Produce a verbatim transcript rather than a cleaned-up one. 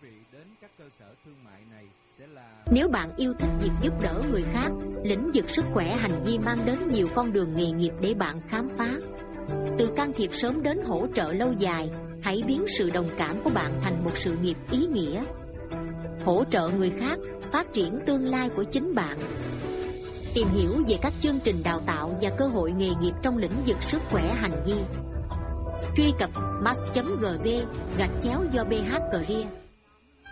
Nếu bạn yêu thích việc giúp đỡ người khác, lĩnh vực sức khỏe hành vi mang đến nhiều con đường nghề nghiệp để bạn khám phá. Từ can thiệp sớm đến hỗ trợ lâu dài, hãy biến sự đồng cảm của bạn thành một sự nghiệp ý nghĩa. Hỗ trợ người khác, phát triển tương lai của chính bạn. Tìm hiểu về các chương trình đào tạo và cơ hội nghề nghiệp trong lĩnh vực sức khỏe hành vi. Truy cập mass chấm gb gạch chéo do bh career.